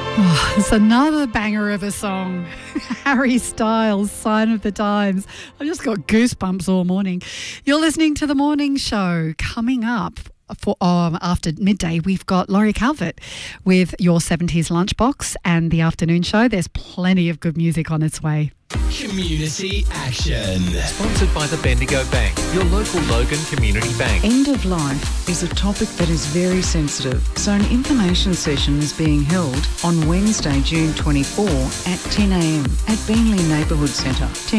Oh, it's another banger of a song. Harry Styles, Sign of the Times. I've just got goosebumps all morning. You're listening to The Morning Show. Coming up for after midday, we've got Laurie Calvert with Your 70s Lunchbox and The Afternoon Show. There's plenty of good music on its way. Community Action. Sponsored by the Bendigo Bank, your local Logan Community Bank. End of life is a topic that is very sensitive, so an information session is being held on Wednesday, June 24 at 10 a.m. at Beenleigh Neighbourhood Centre.